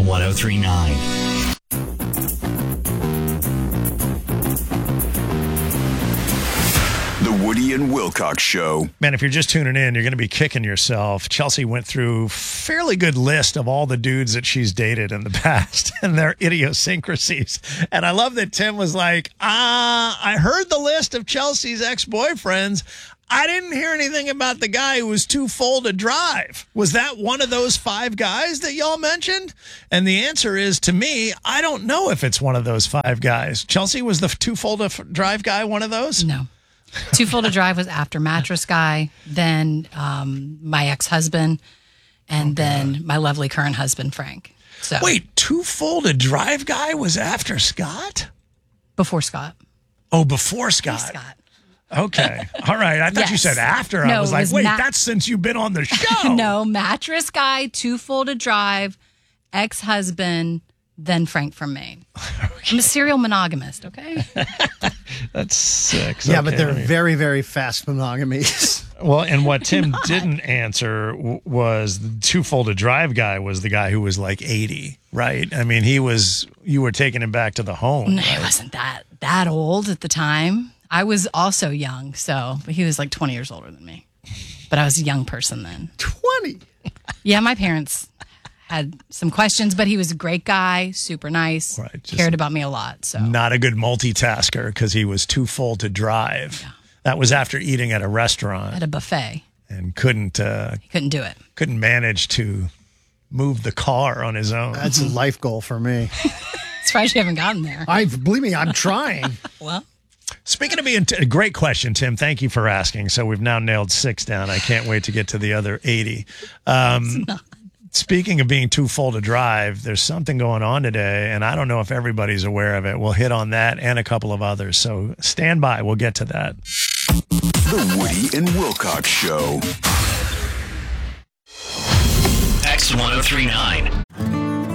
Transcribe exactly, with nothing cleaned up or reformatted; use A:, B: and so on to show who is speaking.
A: one oh three point nine.
B: The Woody and Wilcox Show.
C: Man, if you're just tuning in, you're going to be kicking yourself. Chelsea went through a fairly good list of all the dudes that she's dated in the past and their idiosyncrasies. And I love that Tim was like, ah, I heard the list of Chelsea's ex-boyfriends. I didn't hear anything about the guy who was too full to drive. Was that one of those five guys that y'all mentioned? And the answer is, to me, I don't know if it's one of those five guys. Chelsea, was the too full to f- drive guy one of those?
D: No. Too Full to Drive was after Mattress Guy, then um, my ex-husband, and oh, then my lovely current husband, Frank. So
C: wait, Too Full to Drive guy was after Scott?
D: Before Scott.
C: Oh, before Scott.
D: Before Scott.
C: Okay. All right. I thought
D: Yes.
C: you said after.
D: No,
C: I was
D: it
C: like,
D: was
C: wait,
D: ma-
C: that's since you've been on the show.
D: No, Mattress Guy, Too Full to Drive, ex-husband, then Frank from Maine. Okay. I'm a serial monogamist, okay?
C: That's six.
E: Yeah,
C: okay.
E: but they're very, very fast monogamies.
C: Well, and what Tim didn't answer w- was the Too Full to Drive guy was the guy who was like eighty, right? I mean, he was, you were taking him back to the home.
D: No,
C: right?
D: he wasn't that, that old at the time. I was also young, so but he was like twenty years older than me. But I was a young person then.
E: twenty?
D: Yeah, my parents had some questions, but he was a great guy, super nice,
C: Right, just
D: cared about me a lot. So
C: not a good multitasker because he was too full to drive.
D: Yeah.
C: That was after eating at a restaurant
D: at a buffet.
C: And couldn't uh,
D: he couldn't do it.
C: Couldn't manage to move the car on his own.
E: That's a life goal for me.
D: Surprised you haven't gotten there.
E: I believe me, I'm trying.
D: Well,
C: speaking of being t- a great question, Tim. Thank you for asking. So we've now nailed six down. I can't wait to get to the other eighty. Um, Speaking of being too full to drive, there's something going on today, and I don't know if everybody's aware of it. We'll hit on that and a couple of others. So stand by. We'll get to that.
B: The Woody and Wilcox Show.
A: X one oh three point nine.